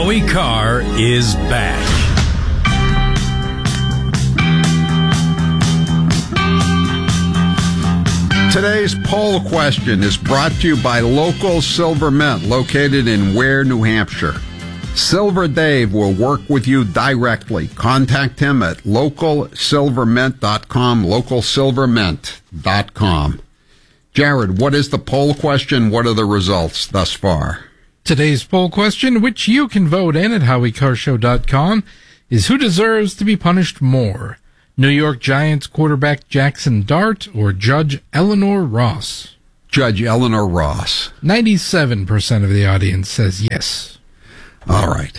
Howie Carr is back. Today's poll question is brought to you by Local Silver Mint, located in Ware, New Hampshire. Silver Dave will work with you directly. Contact him at localsilvermint.com, localsilvermint.com. Jared, what is the poll question? What are the results thus far? Today's poll question, which you can vote in at HowieCarrShow.com, is who deserves to be punished more? New York Giants quarterback Jackson Dart or Judge Eleanor Ross? Judge Eleanor Ross. 97% of the audience says yes. All right.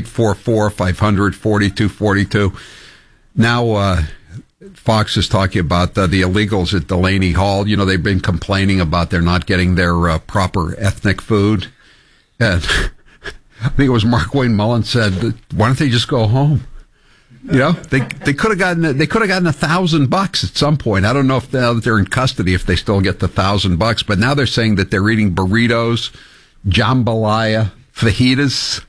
844-500-4242. Now, Fox is talking about the illegals at Delaney Hall. You know, they've been complaining about they're not getting their proper ethnic food. And I think it was Mark Wayne Mullen said, why don't they just go home? You know, they could have gotten $1,000 at some point. I don't know if now that they're in custody, if they still get the $1,000, but now they're saying that they're eating burritos, jambalaya, fajitas.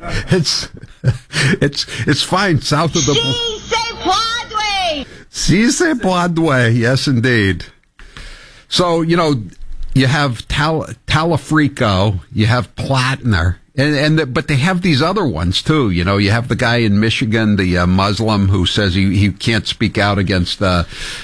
It's fine south of the. Si se Broadway. Si se Broadway. Yes, indeed. So you know, you have Talafrico, you have Platner. But they have these other ones too. You know, you have the guy in Michigan, the Muslim, who says he can't speak out against the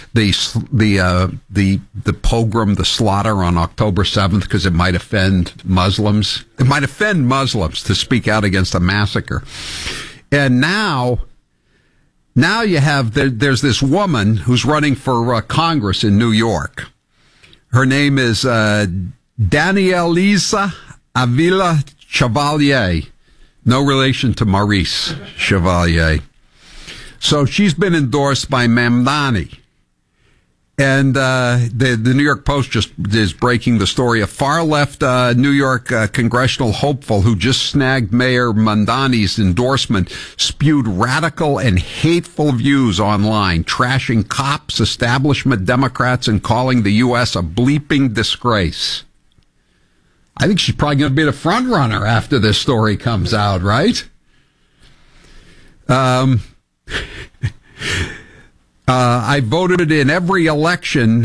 pogrom, the slaughter on October 7th because it might offend Muslims. It might offend Muslims to speak out against a massacre. And now you have there's this woman who's running for Congress in New York. Her name is Danielisa Avila Chevalier, no relation to Maurice Chevalier. So she's been endorsed by Mamdani. And the New York Post just is breaking the story. A far-left New York congressional hopeful who just snagged Mayor Mamdani's endorsement spewed radical and hateful views online, trashing cops, establishment Democrats, and calling the U.S. a bleeping disgrace. I think she's probably going to be the front runner after this story comes out, right? I voted in every election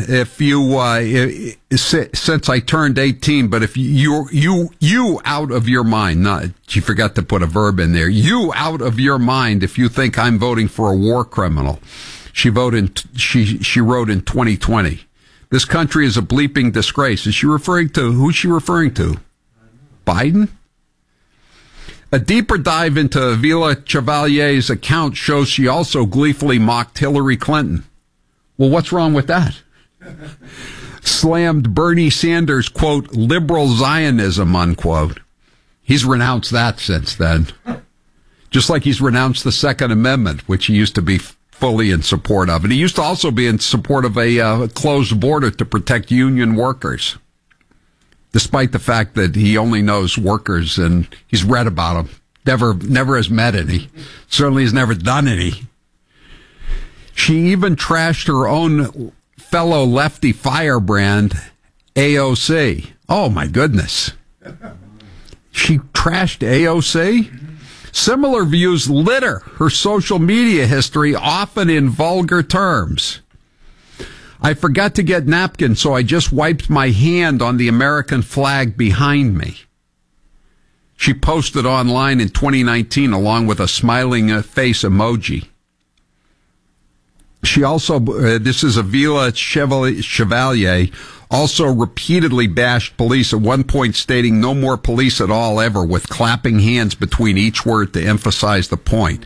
since I turned 18, but if you out of your mind, she forgot to put a verb in there, you out of your mind if you think I'm voting for a war criminal. She wrote in 2020. This country is a bleeping disgrace. Who's she referring to? Biden? A deeper dive into Avila Chevalier's account shows she also gleefully mocked Hillary Clinton. Well, what's wrong with that? Slammed Bernie Sanders, quote, liberal Zionism, unquote. He's renounced that since then. Just like he's renounced the Second Amendment, which he used to be fully in support of. And he used to also be in support of a closed border to protect union workers, despite the fact that he only knows workers and he's read about them. Never has met any. Certainly has never done any. She even trashed her own fellow lefty firebrand, AOC. Oh, my goodness. She trashed AOC? Similar views litter her social media history, often in vulgar terms. I forgot to get napkins, so I just wiped my hand on the American flag behind me. She posted online in 2019 along with a smiling face emoji. She also, this is Avila Chevalier, also repeatedly bashed police, at one point stating no more police at all ever, with clapping hands between each word to emphasize the point.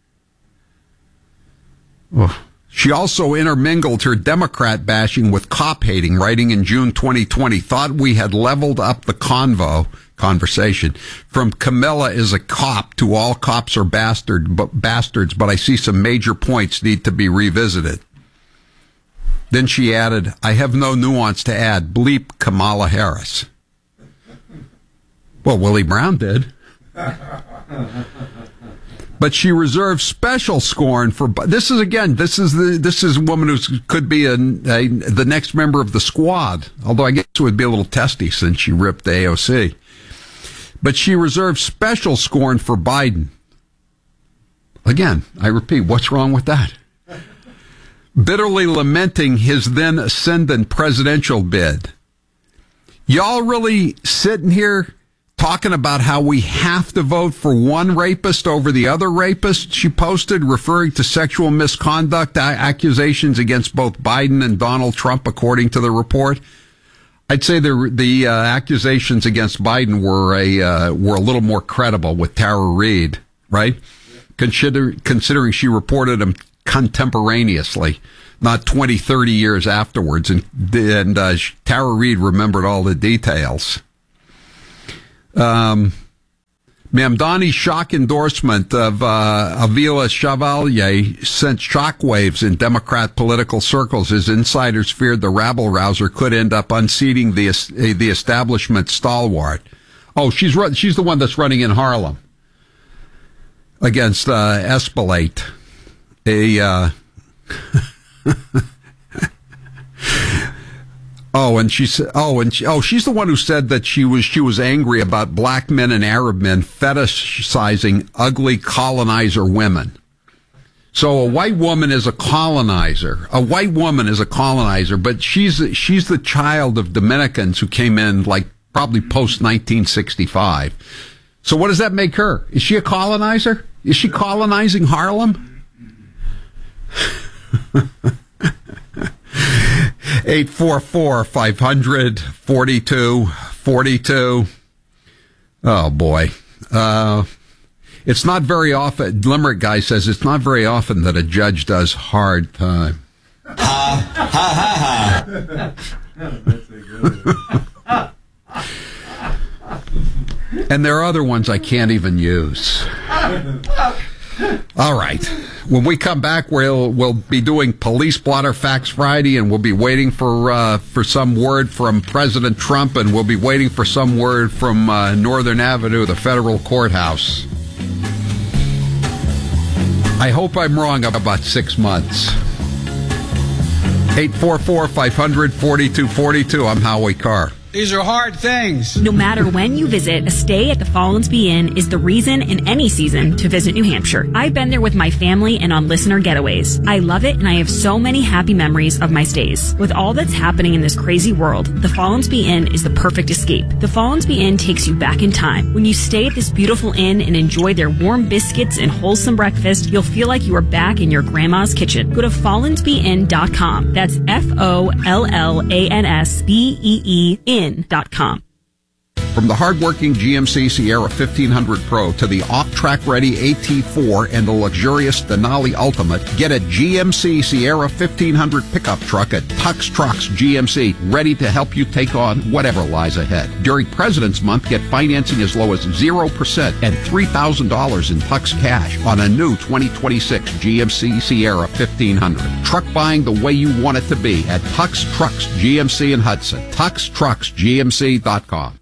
Oh. She also intermingled her Democrat bashing with cop hating, writing in June 2020, thought we had leveled up the conversation from Camilla is a cop to all cops are bastards, but I see some major points need to be revisited. Then she added, I have no nuance to add, bleep Kamala Harris. Well, Willie Brown did. But she reserves special scorn for this is a woman who could be the next member of the squad. Although I guess it would be a little testy since she ripped AOC. But she reserved special scorn for Biden. Again, I repeat, what's wrong with that? Bitterly lamenting his then ascendant presidential bid. Y'all really sitting here talking about how we have to vote for one rapist over the other rapist, she posted, referring to sexual misconduct accusations against both Biden and Donald Trump, according to the report. I'd say the accusations against Biden were a little more credible with Tara Reid, right? Considering she reported them contemporaneously, not 20, 30 years afterwards, and Tara Reid remembered all the details. Mamdani's shock endorsement of Avila Chevalier sent shockwaves in Democrat political circles as insiders feared the rabble-rouser could end up unseating the establishment stalwart. Oh, she's the one that's running in Harlem against Espelate. She's the one who said that she was angry about black men and Arab men fetishizing ugly colonizer women. So a white woman is a colonizer. A white woman is a colonizer, but she's the child of Dominicans who came in like probably post 1965. So what does that make her? Is she a colonizer? Is she colonizing Harlem? 844-500-4242. Oh, boy. It's not very often, Limerick guy says, it's not very often that a judge does hard time. Ha, ha, ha, ha. That's a good one. And there are other ones I can't even use. All right. When we come back, we'll be doing Police Blotter Facts Friday, and we'll be waiting for some word from President Trump, and we'll be waiting for some word from Northern Avenue, the federal courthouse. I hope I'm wrong about 6 months. 844-500-4242. I'm Howie Carr. These are hard things. No matter when you visit, a stay at the Follansbee Inn is the reason in any season to visit New Hampshire. I've been there with my family and on listener getaways. I love it, and I have so many happy memories of my stays. With all that's happening in this crazy world, the Follansbee Inn is the perfect escape. The Follansbee Inn takes you back in time. When you stay at this beautiful inn and enjoy their warm biscuits and wholesome breakfast, you'll feel like you are back in your grandma's kitchen. Go to FollansbeeInn.com. That's FOLLANSBEE Inn.com. From the hardworking GMC Sierra 1500 Pro to the off-track ready AT4 and the luxurious Denali Ultimate, get a GMC Sierra 1500 pickup truck at Tux Trucks GMC, ready to help you take on whatever lies ahead. During President's Month, get financing as low as 0% and $3,000 in Tux cash on a new 2026 GMC Sierra 1500. Truck buying the way you want it to be at Tux Trucks GMC in Hudson. TuxTrucksGMC.com.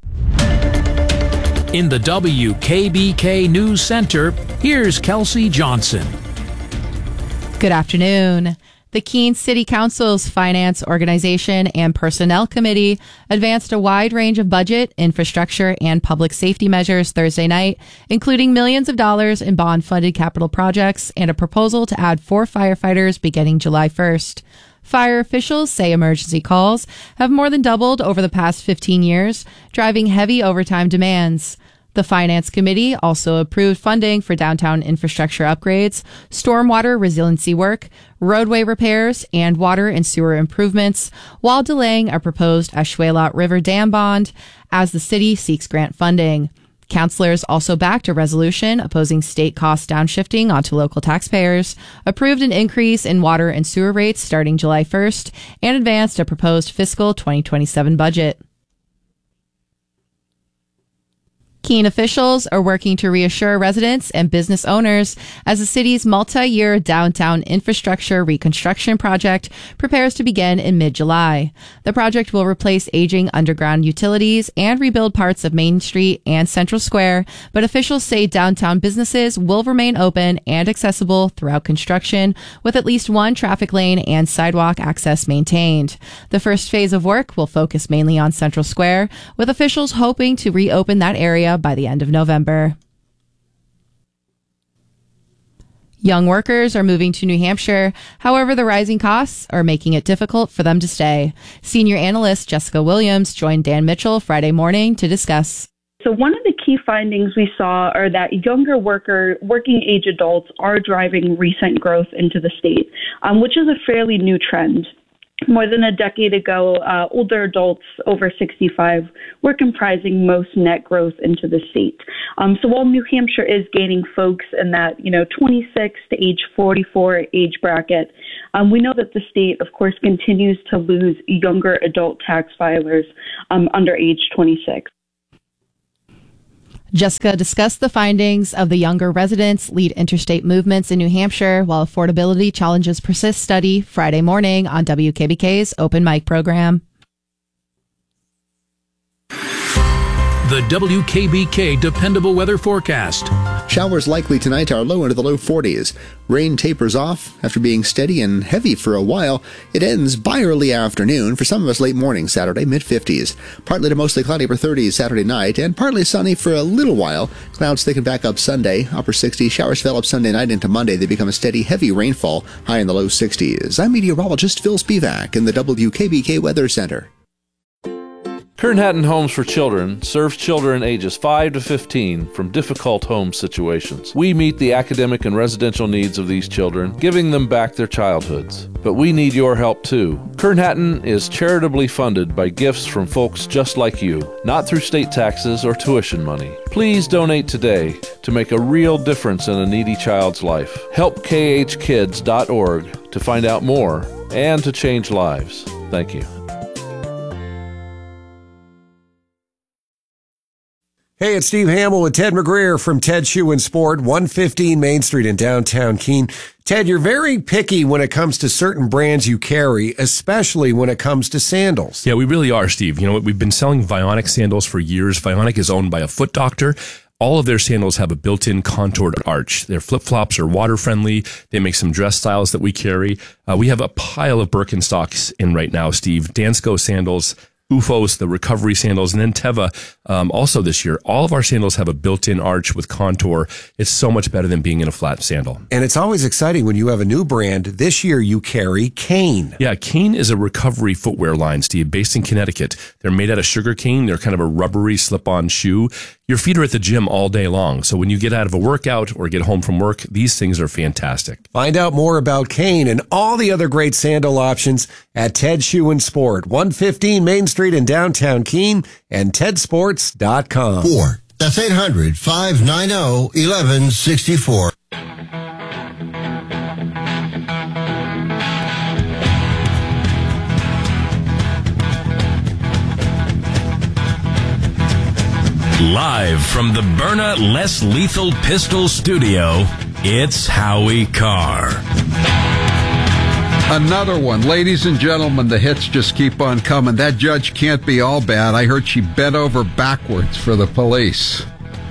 In the WKBK News Center, here's Kelsey Johnson. Good afternoon. The Keene City Council's Finance, Organization, and Personnel Committee advanced a wide range of budget, infrastructure, and public safety measures Thursday night, including millions of dollars in bond-funded capital projects and a proposal to add 4 firefighters beginning July 1st. Fire officials say emergency calls have more than doubled over the past 15 years, driving heavy overtime demands. The Finance Committee also approved funding for downtown infrastructure upgrades, stormwater resiliency work, roadway repairs, and water and sewer improvements, while delaying a proposed Ashwelot River Dam bond as the city seeks grant funding. Councilors also backed a resolution opposing state cost downshifting onto local taxpayers, approved an increase in water and sewer rates starting July 1st, and advanced a proposed fiscal 2027 budget. Keene officials are working to reassure residents and business owners as the city's multi-year downtown infrastructure reconstruction project prepares to begin in mid-July. The project will replace aging underground utilities and rebuild parts of Main Street and Central Square, but officials say downtown businesses will remain open and accessible throughout construction, with at least one traffic lane and sidewalk access maintained. The first phase of work will focus mainly on Central Square, with officials hoping to reopen that area area by the end of November. Young workers are moving to New Hampshire. However, the rising costs are making it difficult for them to stay. Senior analyst Jessica Williams joined Dan Mitchell Friday morning to discuss. So one of the key findings we saw are that younger working age adults are driving recent growth into the state, which is a fairly new trend. More than a decade ago, older adults over 65 were comprising most net growth into the state. So while New Hampshire is gaining folks in that, 26 to age 44 age bracket, we know that the state, of course, continues to lose younger adult tax filers under age 26. Jessica discussed the findings of the Younger Residents Lead Interstate Movements in New Hampshire while affordability challenges persist study Friday morning on WKBK's Open Mic program. The WKBK Dependable Weather Forecast. Showers likely tonight, are low into the low 40s. Rain tapers off. After being steady and heavy for a while, it ends by early afternoon. For some of us, late morning Saturday, mid-50s. Partly to mostly cloudy upper 30s Saturday night, and partly sunny for a little while. Clouds thicken back up Sunday, upper 60s. Showers develop Sunday night into Monday. They become a steady, heavy rainfall, high in the low 60s. I'm meteorologist Phil Spivak in the WKBK Weather Center. Kern Hatton Homes for Children serves children ages 5 to 15 from difficult home situations. We meet the academic and residential needs of these children, giving them back their childhoods. But we need your help too. Kern Hatton is charitably funded by gifts from folks just like you, not through state taxes or tuition money. Please donate today to make a real difference in a needy child's life. Help khkids.org to find out more and to change lives. Thank you. Hey, it's Steve Hamill with Ted McGreer from Ted Shoe and Sport, 115 Main Street in downtown Keene. Ted, you're very picky when it comes to certain brands you carry, especially when it comes to sandals. Yeah, we really are, Steve. You know what? We've been selling Vionic sandals for years. Vionic is owned by a foot doctor. All of their sandals have a built-in contoured arch. Their flip-flops are water-friendly. They make some dress styles that we carry. We have a pile of Birkenstocks in right now, Steve. Dansko sandals, Ufos, the recovery sandals, and then Teva also this year. All of our sandals have a built-in arch with contour. It's so much better than being in a flat sandal. And it's always exciting when you have a new brand. This year you carry Kane. Yeah, Kane is a recovery footwear line, Steve, based in Connecticut. They're made out of sugar cane. They're kind of a rubbery slip-on shoe. Your feet are at the gym all day long. So when you get out of a workout or get home from work, these things are fantastic. Find out more about Kane and all the other great sandal options at Ted Shoe and Sport, 115 Main Street in downtown Keene, and tedsports.com. That's 800-590-1164. Live from the Byrna Less Lethal Pistol Studio, it's Howie Carr. Another one. Ladies and gentlemen, the hits just keep on coming. That judge can't be all bad. I heard she bent over backwards for the police.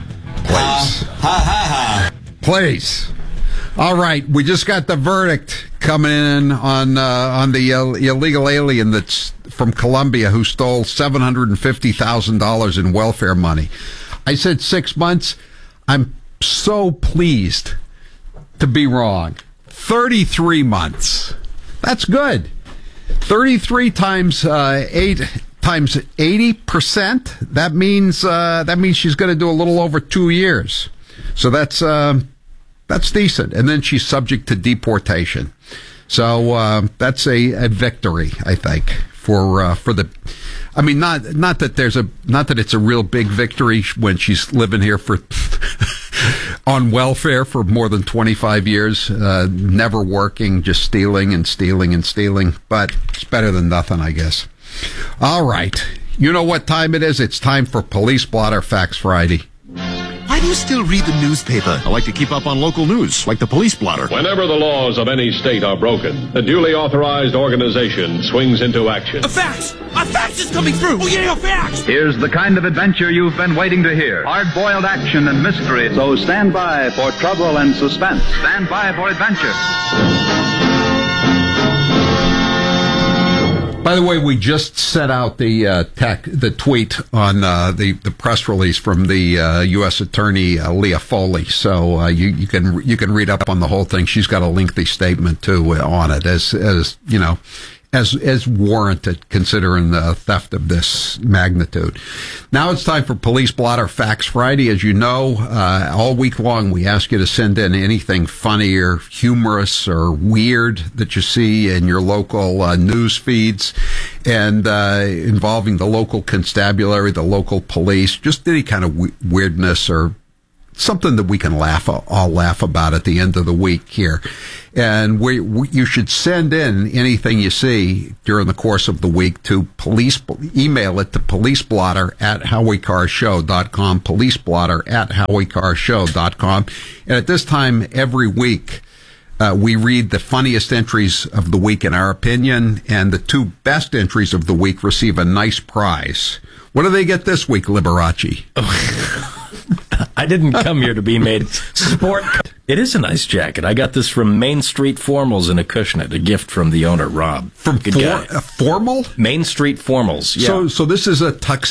Please. All right, we just got the verdict coming in on the illegal alien that's from Colombia who stole $750,000 in welfare money. I said 6 months. I'm so pleased to be wrong. 33 months. That's good. 33 times 8 times 80%. That means she's going to do a little over 2 years. So that's decent. And then she's subject to deportation. So that's a victory, I think, for the. I mean, not that it's a real big victory when she's living here for on welfare for more than 25 years, never working, just stealing and stealing and stealing. But it's better than nothing, I guess. All right. You know what time it is? It's time for Police Blotter Facts Friday. Why do you still read the newspaper? I like to keep up on local news, like the Police Blotter. Whenever the laws of any state are broken, the duly authorized organization swings into action. A fax! A fax is coming through! Oh yeah, a fax! Here's the kind of adventure you've been waiting to hear. Hard-boiled action and mystery. So stand by for trouble and suspense. Stand by for adventure. By the way, we just set out the tweet on the press release from the U.S. Attorney Leah Foley, so you can read up on the whole thing. She's got a lengthy statement too on it, as you know, as warranted considering the theft of this magnitude. Now it's time for Police Blotter Facts Friday. As you know, all week long we ask you to send in anything funny or humorous or weird that you see in your local news feeds and involving the local constabulary, the local police, just any kind of weirdness or something that we can all laugh about at the end of the week here. And you should send in anything you see during the course of the week to email it to policeblotter@howiecarrshow.com, policeblotter@howiecarrshow.com. And at this time every week, we read the funniest entries of the week in our opinion, and the two best entries of the week receive a nice prize. What do they get this week, Liberace? I didn't come here to be made sport. It is a nice jacket. I got this from Main Street Formals in Acushnet, a gift from the owner, Rob. From Formal? Main Street Formals, yeah. So this is a tuxedo